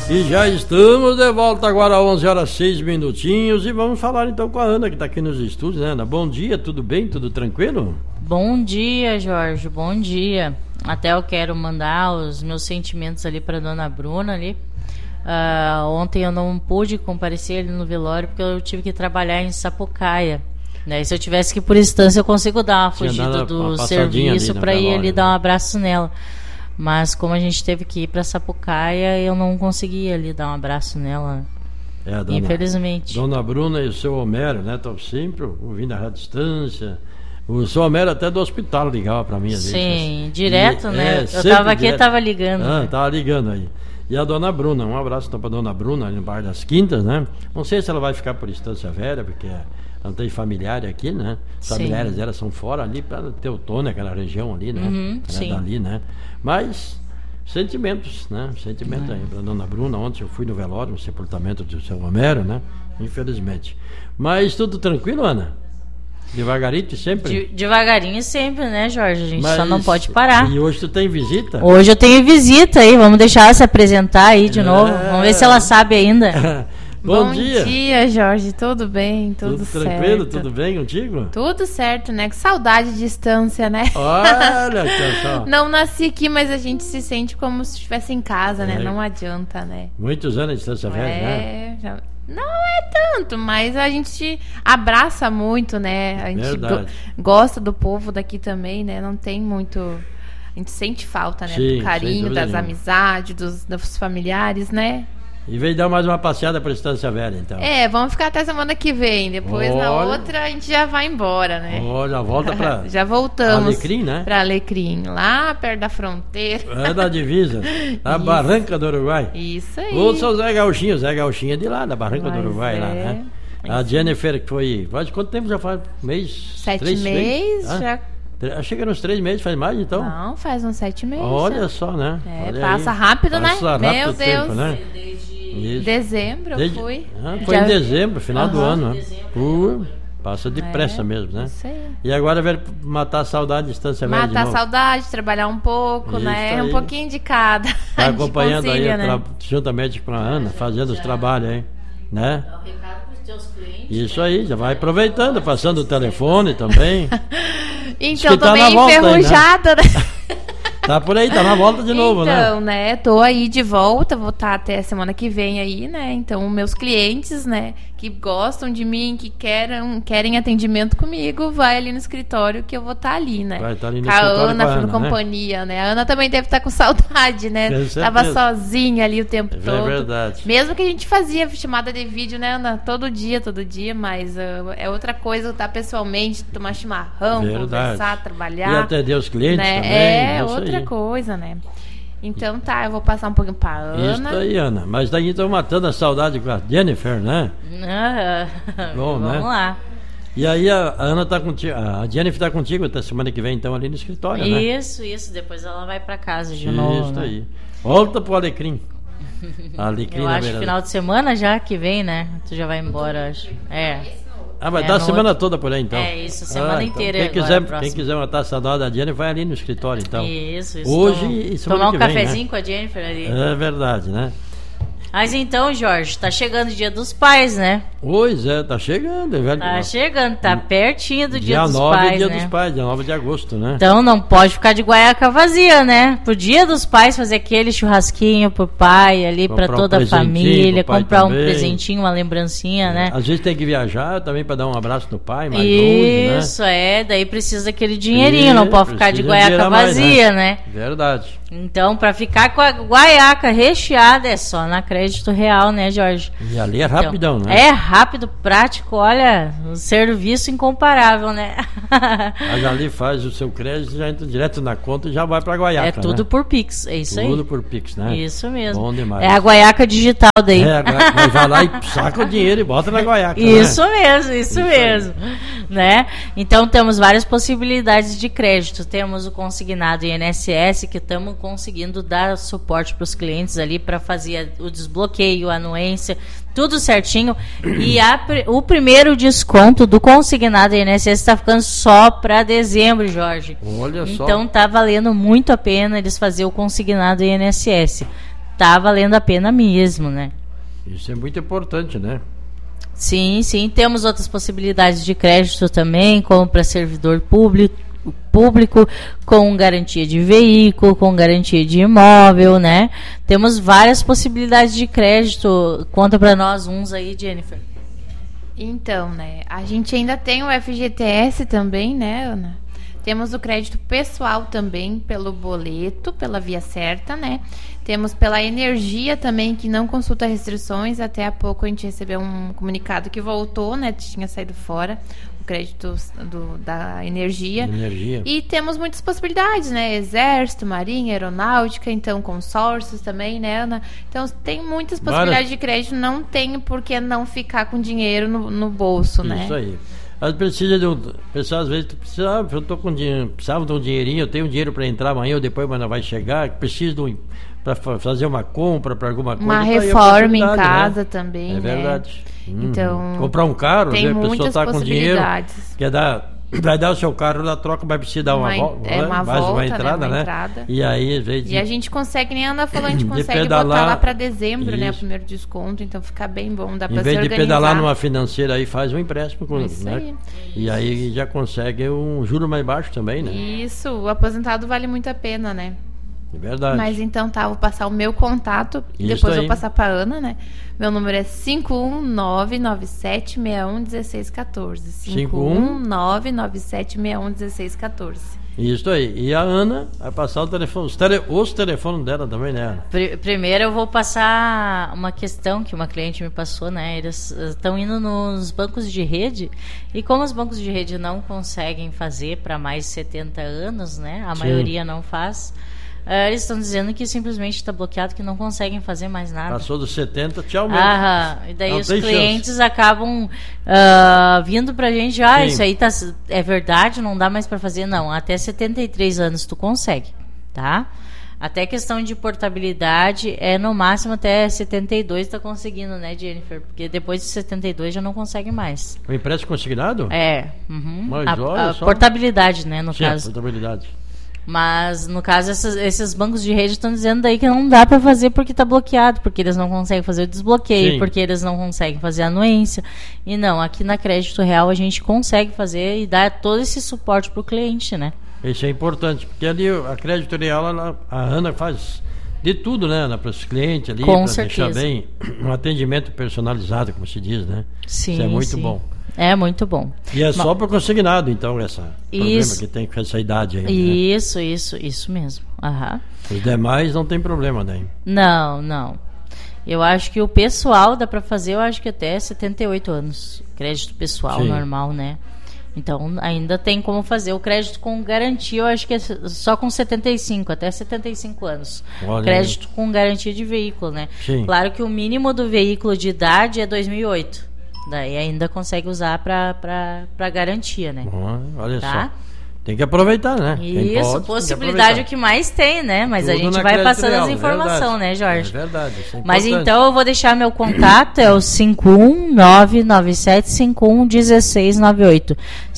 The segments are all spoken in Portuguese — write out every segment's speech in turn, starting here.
E já estamos de volta agora às 11 horas 6 minutinhos e vamos falar então com a Ana que está aqui nos estúdios, né, Ana? Bom dia, tudo bem? Tudo tranquilo? Bom dia, Jorge, bom dia. Até eu quero mandar os meus sentimentos ali para dona Bruna ali. Ontem eu não pude comparecer ali no velório porque eu tive que trabalhar em Sapucaia. Né? Se eu tivesse que ir por instância eu consigo dar uma fugida do serviço para ir ali dar um abraço nela. Mas como a gente teve que ir para Sapucaia, eu não consegui ali dar um abraço nela. Infelizmente. Dona Bruna e o seu Homero, né? Estão sempre ouvindo a distância. O seu Homero até do hospital ligava para mim às vezes. Sim, direto, né? Eu estava aqui e estava ligando. Estava ligando aí. E a dona Bruna, um abraço então para dona Bruna, ali no Bar das Quintas, né? Não sei se ela vai ficar por Estância Velha, porque não tem familiar aqui, né? Os familiares dela são fora ali, para Teutônia, aquela região ali, né? Sim. Dali, né? Mas sentimentos, né? Sentimento aí para dona Bruna. Ontem eu fui no velório, no sepultamento do seu Homero, né? Infelizmente. Mas tudo tranquilo, Ana? Devagarinho sempre? Devagarinho sempre, né, Jorge? A gente só não pode parar. E hoje tu tem visita? Hoje eu tenho visita aí, vamos deixar ela se apresentar aí de novo. Vamos ver se ela sabe ainda. Bom dia. Bom dia, Jorge. Tudo bem? Tudo certo. Tranquilo? Tudo bem contigo? Tudo certo, né? Que saudade de distância, né? Olha, só. Não nasci aqui, mas a gente se sente como se estivesse em casa, né? Não adianta, né? Muitos anos de distância velha, né? Não é tanto, mas a gente abraça muito, né? A gente gosta do povo daqui também, né? Não tem muito... A gente sente falta, né? Sim, do carinho, das amizades, dos familiares, né? E veio dar mais uma passeada para a Estância Velha, então. Vamos ficar até semana que vem. Depois, na outra, a gente já vai embora, né? Já volta para... Já voltamos. Alecrim, né? Para Alecrim, lá perto da fronteira. É da divisa, da Barranca do Uruguai. Isso aí. O seu Zé Gauchinho é de lá, da Barranca do Uruguai, lá, né? A Jennifer, que foi... Faz quanto tempo já faz? 7 meses, já... Chega nos 3 meses, faz mais então? Não, faz uns 7 meses. Olha só, né? Olha passa aí. Rápido, né? Passa rápido. Meu Deus. Tempo, né? Dezembro eu fui. Foi em dezembro, final do ano. Passa depressa mesmo, né? Isso aí. E agora vai matar a saudade de Estância Velha. Matar a saudade, trabalhar um pouco, isso né? Aí. Um pouquinho de cada. Tá acompanhando concilia, aí, né? juntamente com a Ana, fazendo os trabalhos aí, né? Dá um recado pros teus clientes. Isso aí, já vai aproveitando, passando o telefone também. Então, tô meio enferrujada, né? Tá por aí, tá na volta de novo, né? Então, né, tô aí de volta, vou estar até semana que vem aí, né? Então, meus clientes, né, que gostam de mim, que querem atendimento comigo, vai ali no escritório que eu vou estar ali, né? Vai estar ali no com escritório Ana, com a Ana, companhia, né? A Ana também deve estar com saudade, né? Tava sozinha ali o tempo todo. É verdade. Mesmo que a gente fazia chamada de vídeo, né, Ana? Todo dia, mas é outra coisa estar pessoalmente, tomar chimarrão, conversar, trabalhar. E atender os clientes, né? também. É outra coisa, né? Então eu vou passar um pouquinho pra Ana. Isso aí, Ana. Mas daí estão matando a saudade com a Jennifer, né? Bom, vamos né? lá. E aí a Ana tá contigo, a Jennifer tá contigo até semana que vem, então, ali no escritório, né? Isso. Depois ela vai pra casa de novo. Isso aí. Volta pro Alecrim. Alecrim eu acho que final de semana já que vem, né? Tu já vai embora, acho. Vai dar a semana toda por aí, então. Isso, semana inteira. Então, quem quiser matar a saudade da Jennifer, vai ali no escritório, então. Isso. Hoje e semana que vem, tomar um cafezinho, né? Com a Jennifer ali. É verdade, né? Mas então, Jorge, tá chegando o Dia dos Pais, né? Pois é, tá chegando. Velho. Tá chegando, tá pertinho do Dia dos Pais, Dia 9 dos Pais, dia 9 de agosto, né? Então não pode ficar de guaiaca vazia, né? Pro Dia dos Pais fazer aquele churrasquinho pro pai ali, pra toda a família, comprar um presentinho, uma lembrancinha, né? Às vezes tem que viajar também pra dar um abraço no pai, mais longe, né? Isso, daí precisa daquele dinheirinho, não pode ficar de guaiaca vazia, né? Verdade. Então, pra ficar com a guaiaca recheada é só na Crédito Real, né, Jorge? E ali é rapidão, né? É rápido, prático, olha, um serviço incomparável, né? Mas ali faz o seu crédito, já entra direto na conta e já vai pra guaiaca, É tudo, né? Por Pix, é isso aí. Tudo por Pix, né? Isso mesmo. Bom demais. É a guaiaca digital daí. Mas vai lá e saca o dinheiro e bota na guaiaca, isso, né? Isso mesmo. Né? Então temos várias possibilidades de crédito. Temos o consignado INSS, que estamos conseguindo dar suporte para os clientes ali para fazer o desbloqueio, a anuência, tudo certinho. E o primeiro desconto do consignado INSS está ficando só para dezembro, Jorge. Olha só. Então tá valendo muito a pena eles fazerem o consignado INSS. tá valendo a pena mesmo, né? Isso é muito importante, né? Sim, temos outras possibilidades de crédito também, como para servidor público, com garantia de veículo, com garantia de imóvel, né? Temos várias possibilidades de crédito. Conta para nós uns aí, Jennifer. Então, né, a gente ainda tem o FGTS também, né, Ana? Temos o crédito pessoal também pelo boleto, pela via certa, né? Temos pela energia também, que não consulta restrições. Até há pouco a gente recebeu um comunicado que voltou, né? Tinha saído fora o crédito da energia. E temos muitas possibilidades, né? Exército, Marinha, Aeronáutica, então consórcios também, né, Ana? Então tem muitas possibilidades de crédito, não tem por que não ficar com dinheiro no bolso, né? Isso aí. Às vezes tu precisa, eu tô com dinheiro, precisava de um dinheirinho, eu tenho dinheiro para entrar amanhã ou depois, mas não vai chegar, preciso para fazer uma compra, para alguma coisa. Uma reforma em casa, né? Também, é verdade. Então, comprar um carro, tem a pessoa está com dinheiro, vai dar o seu carro na troca, vai precisar dar uma entrada, né? E aí, às vezes, e a gente consegue, nem anda falando, a gente consegue botar lá para dezembro, isso, né? O primeiro desconto, então fica bem bom, dá para se organizar. Em vez de pedalar numa financeira aí, faz um empréstimo, né? Aí. E aí já consegue um juro mais baixo também, né? Isso, o aposentado vale muito a pena, né? É verdade. Mas então tá, vou passar o meu contato e depois vou passar pra Ana, né? Meu número é 51997611614. 51997611614. Isso aí. E a Ana vai passar o telefone, os telefones dela também, né? Primeiro eu vou passar uma questão que uma cliente me passou, né? Eles estão indo nos bancos de rede, e como os bancos de rede não conseguem fazer para mais de 70 anos, né? A maioria não faz. Eles estão dizendo que simplesmente está bloqueado, que não conseguem fazer mais nada. Passou dos 70, tchau mesmo. E daí os clientes acabam vindo pra gente, isso aí é verdade, não dá mais para fazer. Não, até 73 anos tu consegue, tá? Até questão de portabilidade é no máximo até 72 tá conseguindo, né, Jennifer? Porque depois de 72 já não consegue mais. O empréstimo consignado? Mas a portabilidade, né, no caso. Portabilidade. Mas, no caso, esses bancos de rede estão dizendo daí que não dá para fazer porque está bloqueado, porque eles não conseguem fazer o desbloqueio, porque eles não conseguem fazer a anuência. E não, aqui na Crédito Real a gente consegue fazer e dar todo esse suporte para o cliente, né? Isso é importante, porque ali a Crédito Real, a Ana faz de tudo, né, Ana, para os clientes ali, para deixar bem um atendimento personalizado, como se diz, né? Sim, isso é muito bom. É muito bom. E é só para consignado, então, problema que tem com essa idade aí. Isso mesmo. Os demais não tem problema, né? Não. Eu acho que o pessoal dá para fazer, eu acho que até 78 anos. Crédito pessoal normal, né? Então, ainda tem como fazer. O crédito com garantia, eu acho que é só com 75, até 75 anos. Olha, crédito com garantia de veículo, né? Sim. Claro que o mínimo do veículo de idade é 2008. Daí ainda consegue usar para garantia, né? Olha só. Tem que aproveitar, né? Isso, possibilidade é o que mais tem, né? Mas tudo a gente vai passando as informações, né, Jorge? É verdade, isso é importante. Mas então eu vou deixar meu contato, é o 51997511698.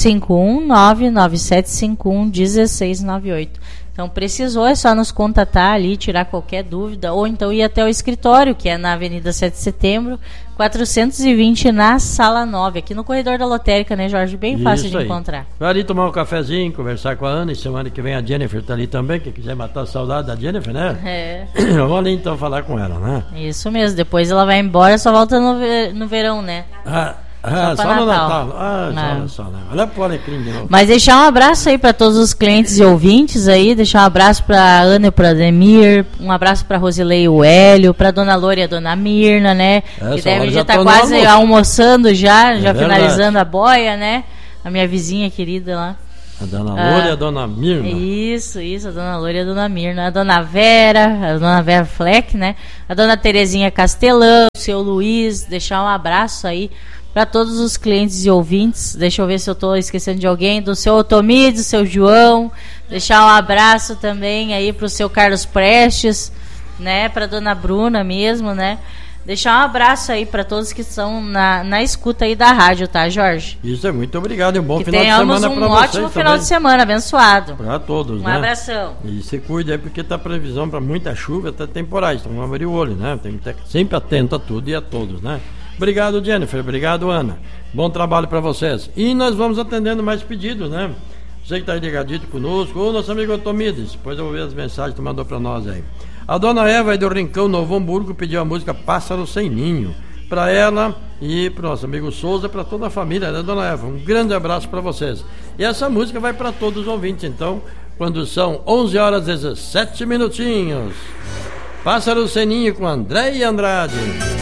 51997511698. Então precisou, é só nos contatar ali, tirar qualquer dúvida, ou então ir até o escritório, que é na Avenida 7 de Setembro, 420, na Sala 9, aqui no corredor da lotérica, né, Jorge? Bem fácil de encontrar. Vai ali tomar um cafezinho, conversar com a Ana, e semana que vem a Jennifer tá ali também, quem quiser matar a saudade da Jennifer, né? Vamos ali então falar com ela, né? Isso mesmo, depois ela vai embora, só volta no verão, né? Só no Natal. Só, né? Olha pro Alecrim de novo. Mas deixar um abraço aí para todos os clientes e ouvintes aí, deixar um abraço para Ana e para Ademir, um abraço para Rosilei e o Hélio, para Dona Lore e a Dona Mirna, né? Que devem já estar quase almoçando já finalizando a boia, né? A minha vizinha querida lá. A Dona Lore e a Dona Mirna. Isso, a Dona Lore e a Dona Mirna. A Dona Vera Fleck, né? A Dona Terezinha Castelão, o seu Luiz, deixar um abraço aí para todos os clientes e ouvintes. Deixa eu ver se eu estou esquecendo de alguém. Do seu Otomir, do seu João. Deixar um abraço também aí para o seu Carlos Prestes, né? Para Dona Bruna mesmo, né? Deixar um abraço aí para todos que estão na escuta aí da rádio, tá, Jorge? Isso, é muito obrigado e um bom que final de semana para vocês. Tenhamos um ótimo final de semana, abençoado. Para todos, né? Um abração. E se cuide aí, porque tá previsão para muita chuva, até temporais, então vamos abrir o olho, né? Tem que estar sempre atento a tudo e a todos, né? Obrigado, Jennifer, obrigado, Ana. Bom trabalho para vocês. E nós vamos atendendo mais pedidos, né? Você que está aí ligadito conosco, ou nosso amigo Tomides, depois eu vou ver as mensagens que mandou para nós aí. A dona Eva aí do Rincão Novo Hamburgo pediu a música Pássaro Sem Ninho para ela e para o nosso amigo Souza, para toda a família, né, dona Eva? Um grande abraço para vocês. E essa música vai para todos os ouvintes, então, quando são 11 horas e 17 minutinhos. Pássaro Sem Ninho com André e Andrade.